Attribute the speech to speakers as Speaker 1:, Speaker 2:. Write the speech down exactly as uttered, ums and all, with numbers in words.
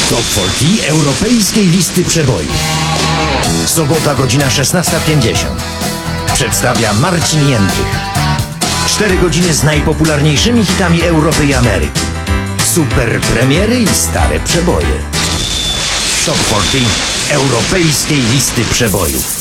Speaker 1: Top czterdzieści Europejskiej Listy Przebojów. Sobota, godzina szesnasta pięćdziesiąt. Przedstawia Marcin Jędrych. Cztery godziny z najpopularniejszymi hitami Europy i Ameryki. Super premiery i stare przeboje. Top czterdzieści Europejskiej Listy Przebojów.